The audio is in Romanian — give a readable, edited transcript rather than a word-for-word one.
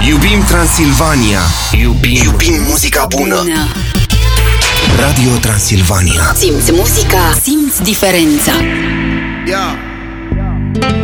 Iubim Transilvania. Iubim muzica bună. Radio Transilvania. Simți muzica, simți diferența. Yeah.